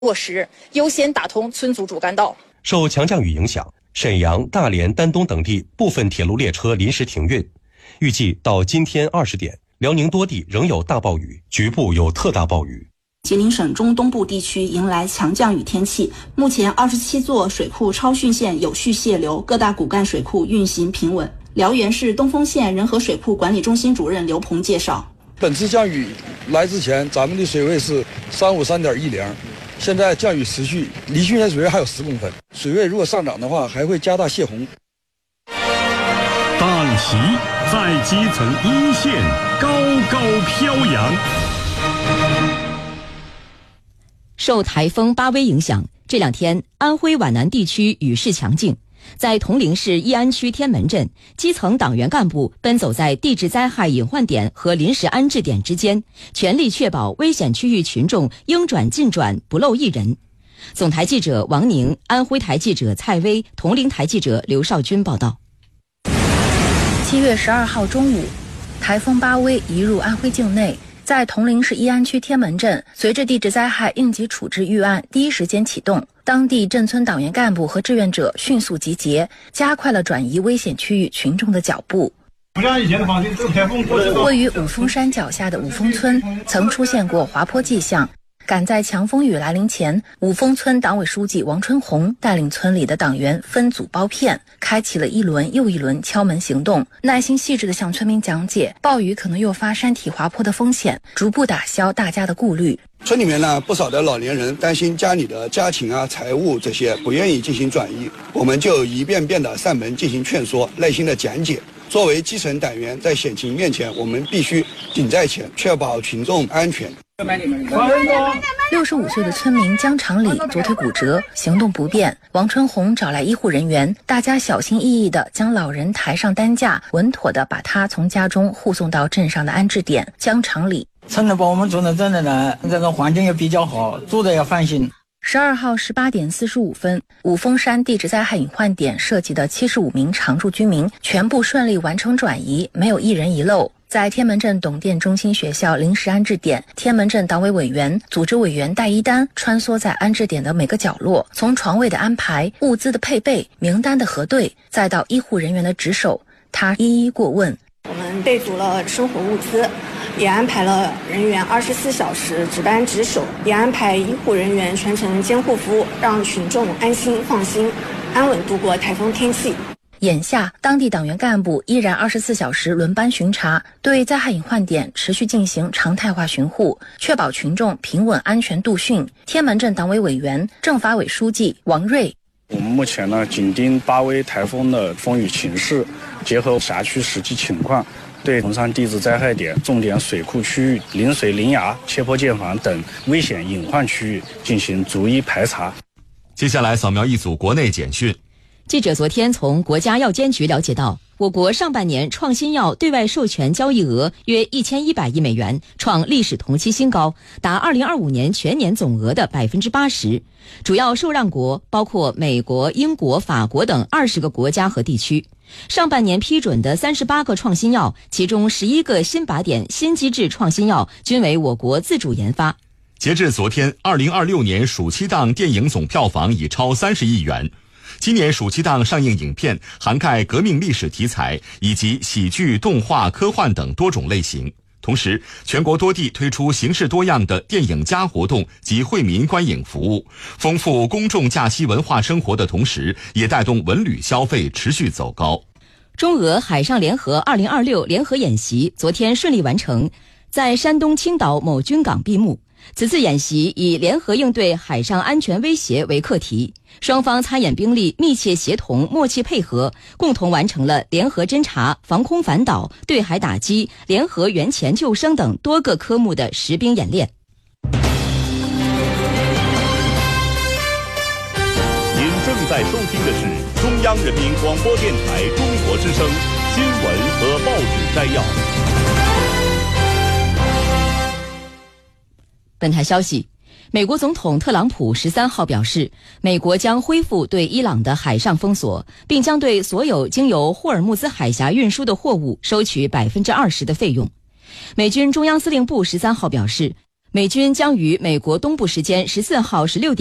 落实优先打通村组主干道。 受强降雨影响，沈阳、大连、丹东等地部分铁路列车临时停运。预计到今天20点，辽宁多地仍有大暴雨，局部有特大暴雨。 吉林省中东部地区迎来强降雨天气，目前27座水库超汛线有序泄流，各大骨干水库运行平稳。辽源市东丰县仁和水库管理中心主任刘鹏介绍， 本次降雨来之前，咱们的水位是353.10，现在降雨持续，离汛线水位还有10公分，水位如果上涨的话，还会加大泄洪。 党旗在基层一线高高飘扬。 受台风巴威影响，这2天安徽皖南地区雨势强劲。在铜陵市义安区天门镇，基层党员干部奔走在地质灾害隐患点和临时安置点之间，全力确保危险区域群众应转尽转，不漏一人。总台记者王宁，安徽台记者蔡薇，铜陵台记者刘少军报道。 7月12号中午，台风巴威移入安徽境内。在铜陵市义安区天门镇，随着地质灾害应急处置预案第一时间启动，当地镇村党员干部和志愿者迅速集结，加快了转移危险区域群众的脚步。 不像以前的房子，这个台风过去。 位于五峰山脚下的五峰村曾出现过滑坡迹象，赶在强风雨来临前，五峰村党委书记王春红带领村里的党员分组包片，开启了一轮又一轮敲门行动，耐心细致地向村民讲解暴雨可能诱发山体滑坡的风险，逐步打消大家的顾虑。 村里面呢，不少的老年人担心家里的家禽啊、财物这些，不愿意进行转移，我们就一遍遍的上门进行劝说，耐心的讲解。作为基层党员，在险情面前，我们必须顶在前，确保群众安全。 65岁的村民江长礼左腿骨折，行动不便。王春红找来医护人员，大家小心翼翼地将老人抬上担架，稳妥地把他从家中护送到镇上的安置点。江长礼： 村里把我们住在这里呢，这个环境也比较好，住的也放心。 12号18点45分，五峰山地质灾害隐患点涉及的75名常住居民全部顺利完成转移，没有一人遗漏。在天门镇董店中心学校临时安置点，天门镇党委委员、组织委员戴一丹穿梭在安置点的每个角落，从床位的安排、物资的配备、名单的核对，再到医护人员的值守，他一一过问。 我们备足了生活物资，也安排了人员24小时值班值守，也安排医护人员全程监护服务，让群众安心放心，安稳度过台风天气。 眼下，当地党员干部依然24小时轮班巡查，对灾害隐患点持续进行常态化巡护，确保群众平稳安全度汛。天门镇党委委员、政法委书记王瑞： 我们目前呢，紧盯巴威台风的风雨情势，结合辖区实际情况，对铜山地质灾害点、重点水库区域、临水临崖、切坡建房等危险隐患区域进行逐一排查。 接下来扫描一组国内简讯。 记者昨天从国家药监局了解到，我国上半年创新药对外授权交易额约1100亿美元，创历史同期新高，达2025年全年总额的80%。主要受让国包括美国、英国、法国等20个国家和地区。上半年批准的38个创新药，其中11个新靶点、新机制创新药均为我国自主研发。 截至昨天，2026年暑期档电影总票房已超30亿元。今年暑期档上映影片涵盖革命历史题材以及喜剧、动画、科幻等多种类型。同时，全国多地推出形式多样的电影加活动及惠民观影服务，丰富公众假期文化生活的同时，也带动文旅消费持续走高。 中俄海上联合2026联合演习昨天顺利完成，在山东青岛某军港闭幕。此次演习以联合应对海上安全威胁为课题，双方参演兵力密切协同、默契配合，共同完成了联合侦察、防空反导、对海打击、联合援前救生等多个科目的实兵演练。 您正在收听的是中央人民广播电台中国之声新闻和报纸摘要。 本台消息，美国总统特朗普13号表示，美国将恢复对伊朗的海上封锁，并将对所有经由霍尔木兹海峡运输的货物收取20%的费用。美军中央司令部13号表示， 美军将于美国东部时间14号16点